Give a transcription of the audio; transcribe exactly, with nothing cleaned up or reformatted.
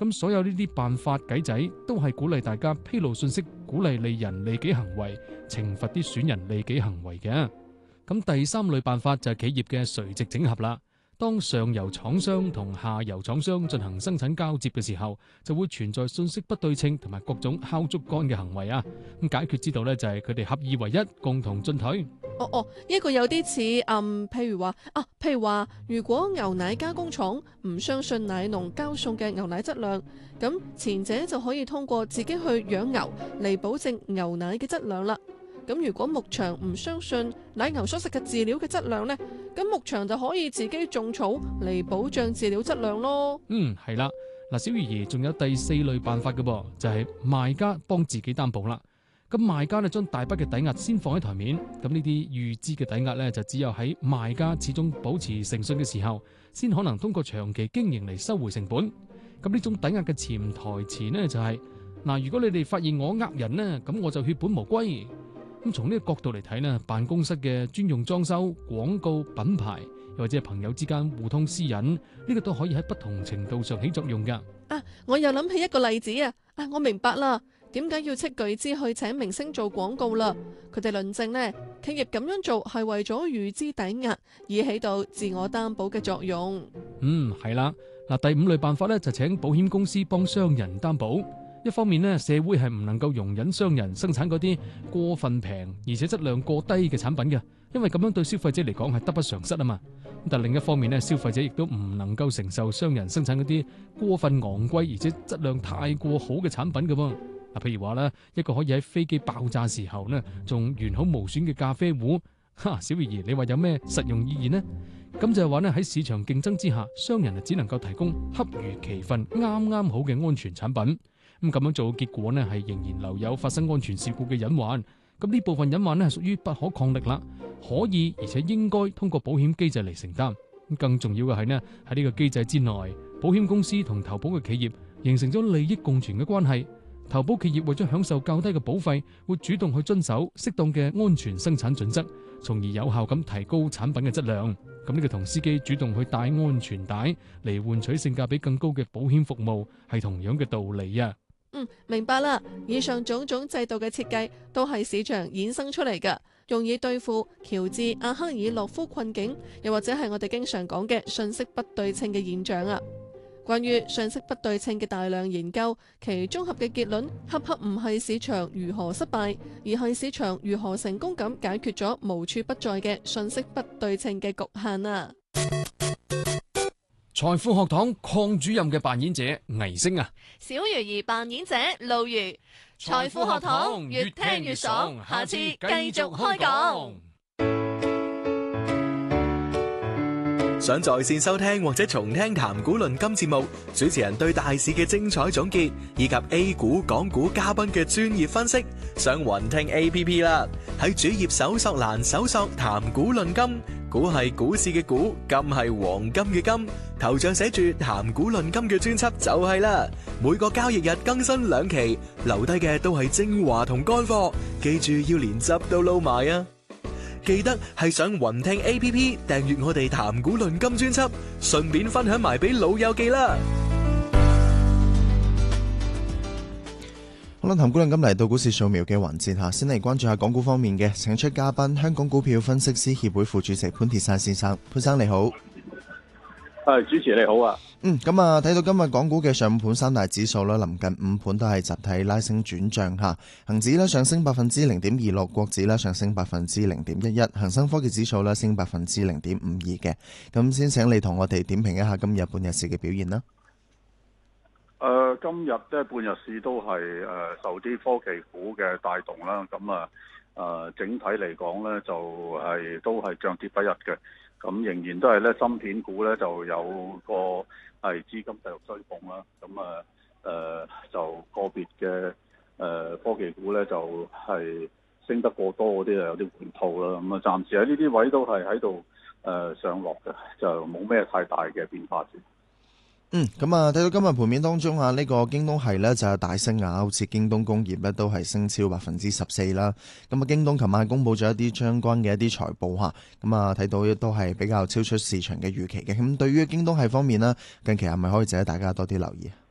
咁所有呢啲辦法計仔都係鼓勵大家披露信息，鼓勵利人利己行為，懲罰啲損人利己行為嘅。咁第三類辦法就係企業嘅垂直整合啦。當上游廠商同下游廠商進行生產交接嘅時候，就會存在信息不對稱同埋各種敲竹竿嘅行為啊。咁解決之道咧就係佢哋合二為一，共同進退。 哦哦，呢個有啲似嗯，譬如話啊，譬如話，如果牛奶加工廠唔相信奶農交送嘅牛奶質量，咁前者就可以通過自己去養牛嚟保證牛奶嘅質量啦。咁如果牧場唔相信奶牛所食嘅飼料嘅質量呢，咁牧場就可以自己種草嚟保障飼料質量咯。 嗯，係啦，嗱，小魚兒仲有第四類辦法嘅噃，就係賣家幫自己擔保啦。咁賣家呢將大筆嘅抵押先放喺台面，咁呢啲預支嘅抵押呢，就只有喺賣家始終保持誠信嘅時候，先可能通過長期經營嚟收回成本。咁呢種抵押嘅潛台詞呢，就係嗱，如果你哋發現我呃人呢，咁我就血本無歸。咁從呢個角度嚟睇呢，辦公室嘅專用裝修、廣告、品牌，又或者係朋友之間互通私隱，呢個都可以喺不同程度上起作用噶。 啊，我又諗起一個例子啊！啊，我明白啦，點解要斥巨資去請明星做廣告啦？佢哋論證呢，企業咁樣做係為咗預支抵押，以起到自我擔保嘅作用。 嗯，係啦。嗱，第五類辦法呢，就請保險公司幫商人擔保。一方面呢，社會係唔能夠容忍商人生產嗰啲過分平而且質量過低嘅產品嘅，因為咁樣對消費者嚟講係得不償失啊嘛。但另一方面呢，消費者亦都唔能夠承受商人生產嗰啲過分昂貴而且質量太過好嘅產品嘅噃。嗱，譬如話咧，一個可以喺飛機爆炸時候呢仲完好無損嘅咖啡壺，哈，小魚兒，你話有咩實用意義呢？咁就係話呢，喺市場競爭之下，商人啊只能夠提供恰如其分、啱啱好嘅安全產品。咁咁樣做嘅結果呢，係仍然留有發生安全事故嘅隱患。咁呢部分隱患呢，係屬於不可抗力啦，可以而且應該通過保險機制嚟承擔。咁更重要嘅係呢，喺呢個機制之內，保險公司同投保嘅企業形成咗利益共存嘅關係。投保企業為咗享受較低嘅保費，會主動去遵守適當嘅安全生產準則，從而有效咁提高產品嘅質量。咁呢個同司機主動去帶安全帶嚟換取性價比更高嘅保險服務，係同樣嘅道理啊。 嗯，明白啦。以上種種制度嘅設計都係市場衍生出嚟㗎，用以對付喬治阿克爾洛夫困境，又或者係我哋經常講嘅信息不對稱嘅現象啊。關於信息不對稱嘅大量研究，其綜合嘅結論，恰恰唔係市場如何失敗，而係市場如何成功咁解決咗無處不在嘅信息不對稱嘅局限啊。 財富學堂鄺主任嘅扮演者倪星啊， 小魚兒扮演者露如。財富學堂越聽越爽，下次繼續開講。 想在線收聽或者重聽談股論金節目，主持人對大市嘅精彩總結，以及 A 股、港股嘉賓嘅專業分析，上雲聽 A P P 啦。喺主頁搜索欄搜索談股論金，股係股市嘅股，金係黃金嘅金，頭像寫住談股論金嘅專輯就係啦。每個交易日更新兩期，留低嘅都係精華同乾貨，記住要連汁都撈埋啊！記得係上雲聽 A P P 訂閱我哋談股論金專輯，順便分享埋俾老友記啦。 好啦，談股論金嚟到股市掃描嘅環節吓，先嚟關注下港股方面嘅，請出嘉賓，香港股票分析師協會副主席潘鐵珊先生，潘生你好。 係，主持你好啊。 嗯，咁啊，睇到今日港股嘅上午盤三大指數啦，臨近午盤都係集體拉升轉漲吓，恒指咧上升百分之零點二六，國指咧上升百分之零點一一，恒生科技指數咧升百分之零點五二嘅。咁先請你同我哋點評一下今日半日市嘅表現啦。 誒、呃，今日咧半日市都係誒、呃、受啲科技股嘅帶動啦，咁啊誒整體嚟講咧就係、是、都係漲跌不一嘅。咁仍然都係咧，芯片股咧就有個係資金繼續追捧啦。咁啊誒就個別嘅誒、呃、科技股咧就係、是、升得過多嗰啲啊，有啲回吐啦。咁啊，暫時喺呢啲位都係喺度誒上落嘅，就冇咩太大嘅變化先。 嗯，咁啊，睇到今日盤面當中啊，呢、這個京東係咧就係大升啊，好似京東工業咧都係升超百分之十四啦。咁啊，京東琴晚公布咗一啲相關嘅一啲財報吓，咁啊睇到都係比較超出市場嘅預期嘅。咁對於京東係方面啦，近期係咪可以值得大家多啲留意啊？